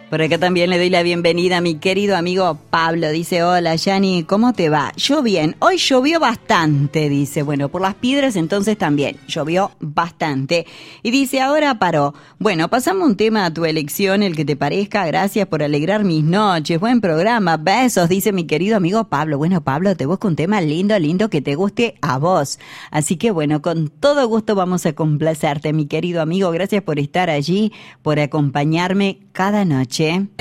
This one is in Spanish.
Por acá también le doy la bienvenida a mi querido amigo Pablo. Dice, hola Yani, ¿cómo te va? Yo bien, hoy llovió bastante, dice. Bueno, por las piedras entonces también, llovió bastante. Y dice, ahora paró. Bueno, pasamos un tema a tu elección, el que te parezca. Gracias por alegrar mis noches. Buen programa, besos, dice mi querido amigo Pablo. Bueno, Pablo, te busco un tema lindo que te guste a vos. Así que bueno, con todo gusto vamos a complacerte, mi querido amigo. Gracias por estar allí, por acompañarme cada noche.